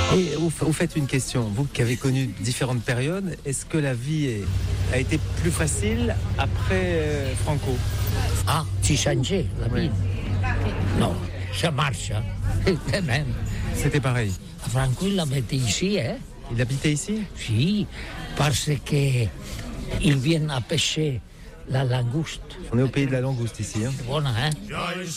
Et vous faites une question, vous qui avez connu différentes périodes, est-ce que la vie a été plus facile après Franco? Ah, tu changé la vie? Oui. Non, ça marche. Hein. Même. C'était pareil. Franco, il habitait ici, hein? Il habitait ici? Si, parce que il vient à pêcher la langouste. On est au pays de la langouste ici. Hein. Bon, hein?